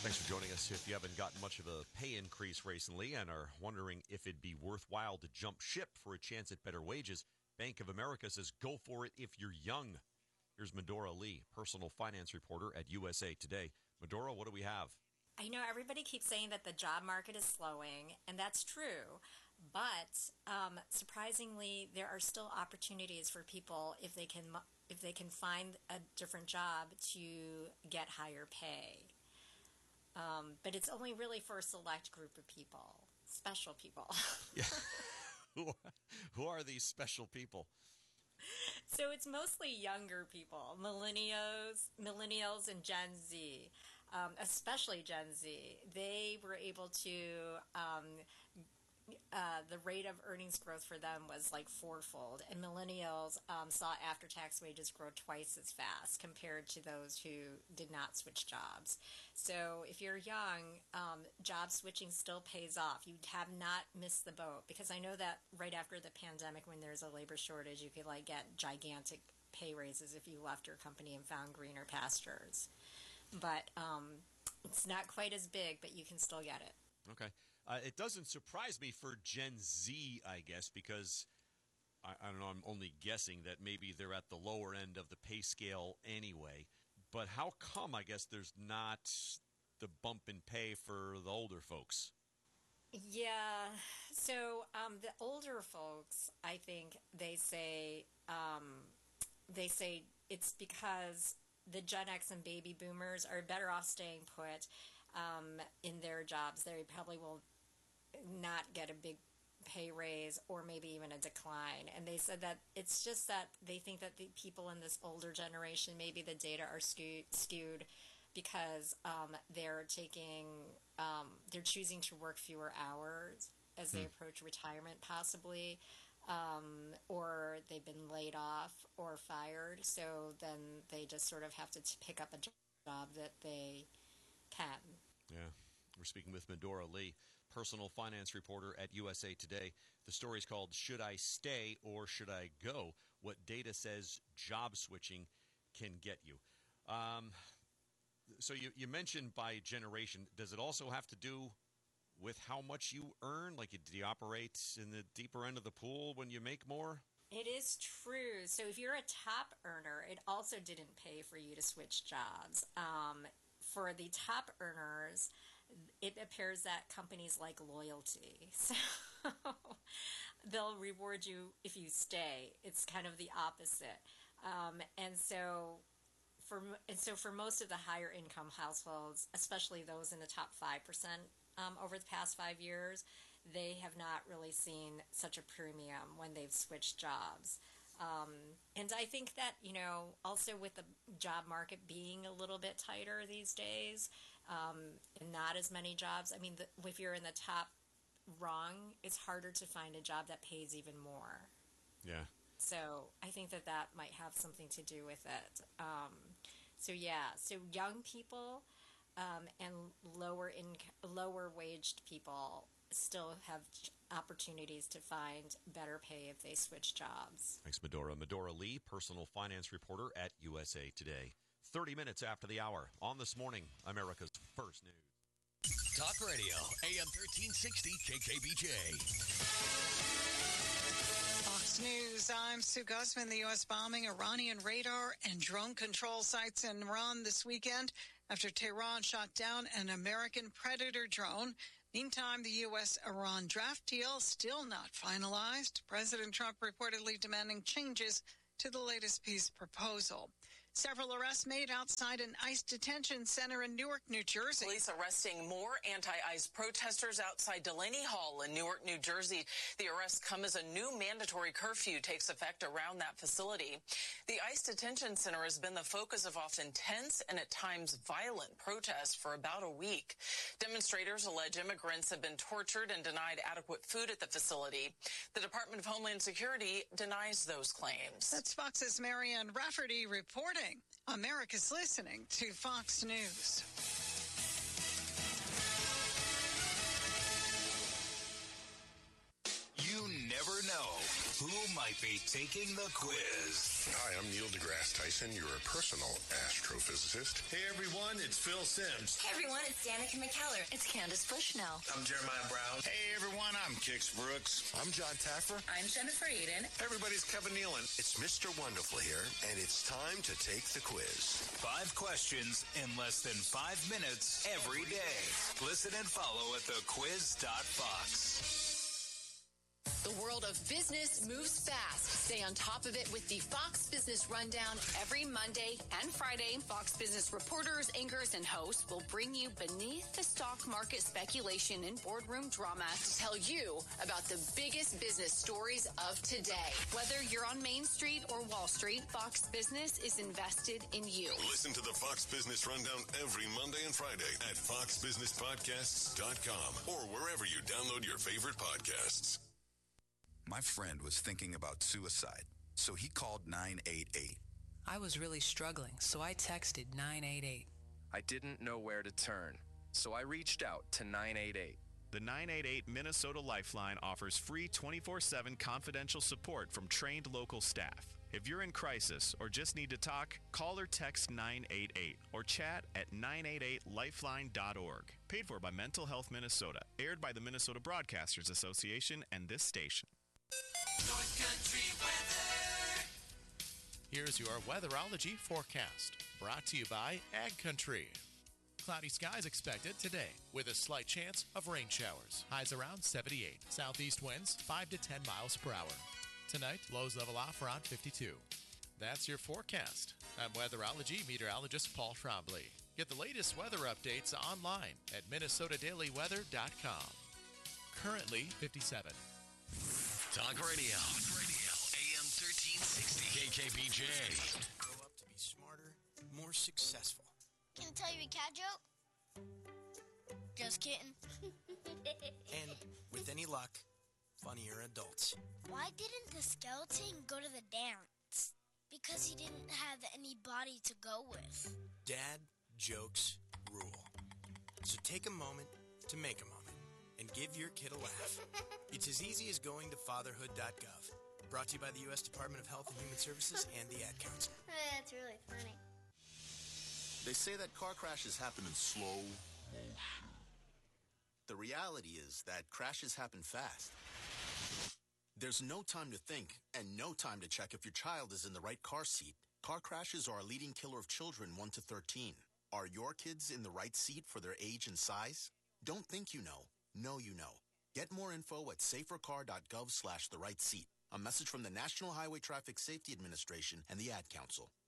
Thanks for joining us. If you haven't gotten much of a pay increase recently and are wondering if it'd be worthwhile to jump ship for a chance at better wages, Bank of America says go for it if you're young. Here's Medora Lee, personal finance reporter at USA Today. Medora, what do we have? I know everybody keeps saying that the job market is slowing, and that's true. But surprisingly, there are still opportunities for people if they can find a different job to get higher pay. But it's only really for a select group of people, special people. Yeah. Who are these special people? So it's mostly younger people, millennials and Gen Z, especially Gen Z. They were able to, the rate of earnings growth for them was like fourfold, and millennials saw after-tax wages grow twice as fast compared to those who did not switch jobs. So if you're young, job switching still pays off. You have not missed the boat, because I know that right after the pandemic, when there's a labor shortage, you could like get gigantic pay raises if you left your company and found greener pastures. But it's not quite as big, but you can still get it. Okay. It doesn't surprise me for Gen Z, I guess, because I don't know, I'm only guessing that maybe they're at the lower end of the pay scale anyway. But how come, I guess, there's not the bump in pay for the older folks? Yeah. So the older folks, I think they say it's because the Gen X and baby boomers are better off staying put in their jobs. They probably will not get a big pay raise or maybe even a decline. And they said that it's just that they think that the people in this older generation, maybe the data are skewed because they're choosing to work fewer hours as they approach retirement possibly, or they've been laid off or fired. So then they just sort of have to pick up a job that they can. Yeah. We're speaking with Medora Lee, personal finance reporter at USA Today. The story is called Should I Stay or Should I Go? What data says job switching can get you. So you mentioned by generation. Does it also have to do with how much you earn? Like, do you operate in the deeper end of the pool when you make more? It is true. So if you're a top earner, it also didn't pay for you to switch jobs. For the top earners, it appears that companies like loyalty. So they'll reward you if you stay. It's kind of the opposite. And so for most of the higher income households, especially those in the top 5%, over the past 5 years, they have not really seen such a premium when they've switched jobs. And I think that, also with the job market being a little bit tighter these days, and not as many jobs, if you're in the top rung, it's harder to find a job that pays even more. Yeah. So I think that might have something to do with it. So young people and lower waged people still have opportunities to find better pay if they switch jobs. Thanks, Medora. Medora Lee, personal finance reporter at USA Today. 30 minutes after the hour on This Morning, America's First News. Talk Radio, AM 1360, KKBJ. Fox News, I'm Sue Guzman. The U.S. bombing Iranian radar and drone control sites in Iran this weekend after Tehran shot down an American Predator drone. Meantime, the U.S.-Iran draft deal still not finalized. President Trump reportedly demanding changes to the latest peace proposal. Several arrests made outside an ICE detention center in Newark, New Jersey. Police arresting more anti-ICE protesters outside Delaney Hall in Newark, New Jersey. The arrests come as a new mandatory curfew takes effect around that facility. The ICE detention center has been the focus of often tense and at times violent protests for about a week. Demonstrators allege immigrants have been tortured and denied adequate food at the facility. The Department of Homeland Security denies those claims. That's Fox's Marianne Rafferty reporting. America's listening to Fox News. You never know. Who might be taking the quiz? Hi, I'm Neil deGrasse Tyson, your personal astrophysicist. Hey everyone, it's Phil Sims. Hey everyone, it's Danica McKellar. It's Candace Bushnell. I'm Jeremiah Brown. Hey everyone, I'm Kix Brooks. I'm John Taffer. I'm Jennifer Eden. Hey everybody's Kevin Nealon. It's Mr. Wonderful here, and it's time to take the quiz. 5 questions in less than 5 minutes every day. Listen and follow at thequiz.fox. The world of business moves fast. Stay on top of it with the Fox Business Rundown every Monday and Friday. Fox Business reporters, anchors, and hosts will bring you beneath the stock market speculation and boardroom drama to tell you about the biggest business stories of today. Whether you're on Main Street or Wall Street, Fox Business is invested in you. Listen to the Fox Business Rundown every Monday and Friday at foxbusinesspodcasts.com or wherever you download your favorite podcasts. My friend was thinking about suicide, so he called 988. I was really struggling, so I texted 988. I didn't know where to turn, so I reached out to 988. The 988 Minnesota Lifeline offers free 24/7 confidential support from trained local staff. If you're in crisis or just need to talk, call or text 988 or chat at 988lifeline.org. Paid for by Mental Health Minnesota. Aired by the Minnesota Broadcasters Association and this station. North Country weather. Here's your weatherology forecast, brought to you by Ag Country. Cloudy skies expected today with a slight chance of rain showers. Highs around 78. Southeast winds 5 to 10 miles per hour. Tonight, lows level off around 52. That's your forecast. I'm weatherology meteorologist Paul Trombley. Get the latest weather updates online at minnesotadailyweather.com. Currently 57. Talk Radio. AM 1360. KKBJ. Grow up to be smarter, more successful. Can I tell you a cat joke? Just kidding. And with any luck, funnier adults. Why didn't the skeleton go to the dance? Because he didn't have any body to go with. Dad jokes rule. So take a moment to make a moment and give your kid a laugh. It's as easy as going to fatherhood.gov. Brought to you by the U.S. Department of Health and Human Services and the Ad Council. That's really funny. They say that car crashes happen in slow motion. The reality is that crashes happen fast. There's no time to think and no time to check if your child is in the right car seat. Car crashes are a leading killer of children 1 to 13. Are your kids in the right seat for their age and size? Don't think you know. Know you know. Get more info at safercar.gov/the right seat. A message from the National Highway Traffic Safety Administration and the Ad Council.